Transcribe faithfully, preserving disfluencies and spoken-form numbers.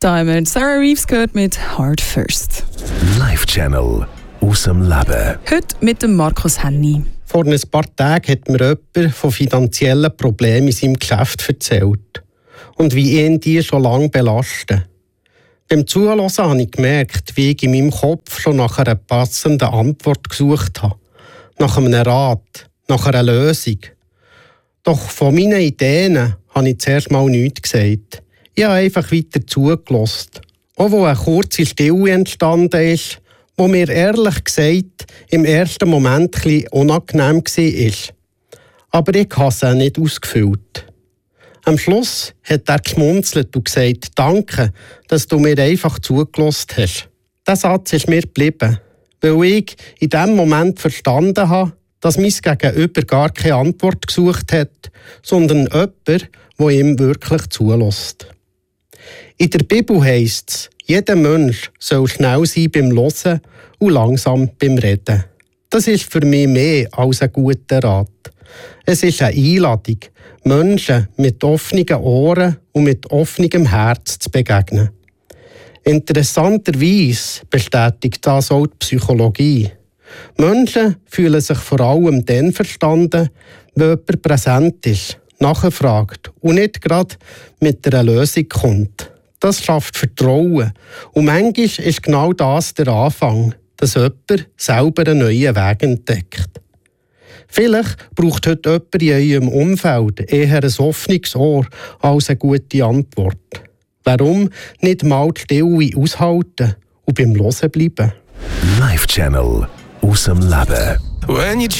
Da haben wir Sarah Reeves gehört mit «Heart First». Live-Channel aus dem Leben. Heute mit dem Markus Henny. Vor ein paar Tagen hat mir jemand von finanziellen Problemen in seinem Geschäft erzählt und wie ihn die schon lange belasten. Beim Zuhören habe ich gemerkt, wie ich in meinem Kopf schon nach einer passenden Antwort gesucht habe. Nach einem Rat, nach einer Lösung. Doch von meinen Ideen habe ich zuerst mal nichts gesagt. Ich habe einfach weiter zugelassen. Auch wo eine kurze Stille entstanden ist, wo mir ehrlich gesagt im ersten Moment ein bisschen unangenehm war. Aber ich habe sie nicht ausgefüllt. Am Schluss hat er geschmunzelt und gesagt, danke, dass du mir einfach zugelassen hast. Dieser Satz ist mir geblieben, weil ich in dem Moment verstanden habe, dass mein Gegenüber gar keine Antwort gesucht hat, sondern jemand, der ihm wirklich zulässt. In der Bibel heisst es, jeder Mensch soll schnell sein beim Hören und langsam beim Reden. Das ist für mich mehr als ein guter Rat. Es ist eine Einladung, Menschen mit offenen Ohren und mit offenem Herz zu begegnen. Interessanterweise bestätigt das auch die Psychologie. Menschen fühlen sich vor allem dann verstanden, wenn jemand präsent ist, nachfragt und nicht gerade mit einer Lösung kommt. Das schafft Vertrauen. Und manchmal ist genau das der Anfang, dass jemand selber einen neuen Weg entdeckt. Vielleicht braucht heute jemand in eurem Umfeld eher ein offenes Ohr als eine gute Antwort. Warum nicht mal die Stille aushalten und beim Hören bleiben? Live-Channel aus dem Leben.